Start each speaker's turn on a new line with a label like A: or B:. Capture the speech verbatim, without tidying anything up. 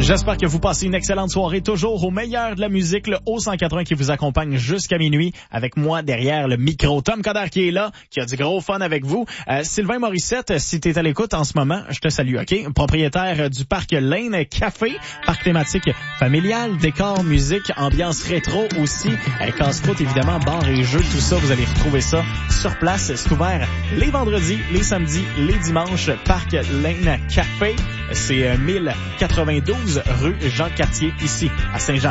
A: J'espère que vous passez une excellente soirée, toujours au meilleur de la musique, le Haut cent quatre-vingts qui vous accompagne jusqu'à minuit, avec moi derrière le micro. Tom Coderre qui est là, qui a du gros fun avec vous. Euh, Sylvain Morissette, si t'es à l'écoute en ce moment, je te salue, OK? Propriétaire du parc Lane Café, parc thématique familial, décor, musique, ambiance rétro aussi, euh, casse-croûte évidemment, bar et jeux, tout ça, vous allez retrouver ça sur place. C'est ouvert les vendredis, les samedis, les dimanches, parc Lane Café. C'est euh, mille quatre-vingt-douze rue Jean-Cartier, ici, à Saint-Jean.